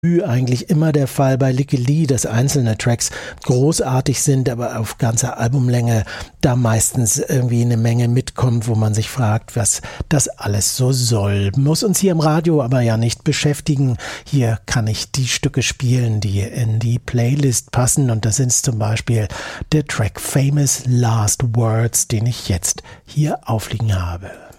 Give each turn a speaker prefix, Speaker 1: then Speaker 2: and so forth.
Speaker 1: eigentlich immer der Fall bei Lykke Li, dass einzelne Tracks großartig sind, aber auf ganzer Albumlänge da meistens irgendwie eine Menge mitkommt, wo man sich fragt, was das alles so soll. Muss uns hier im Radio aber ja nicht beschäftigen. Hier kann ich die Stücke spielen, die in die Playlist passen, und das sind zum Beispiel der Track Famous Last Words, den ich jetzt hier aufliegen habe.